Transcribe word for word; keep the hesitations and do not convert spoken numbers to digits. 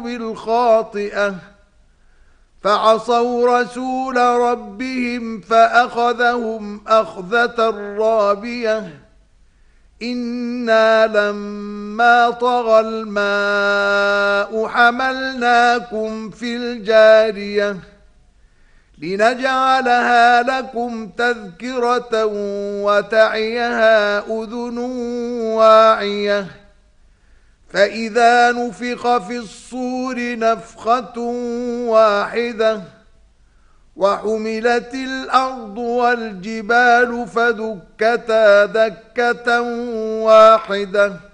بالخاطئة فعصوا رسول ربهم فأخذهم أخذة رابية إنا لما طغى الماء حملناكم في الجارية لنجعلها لكم تذكرة وتعيها أذن واعية فإذا نفخ في الصور نفخة واحدة وحملت الأرض والجبال فدكتا دكة واحدة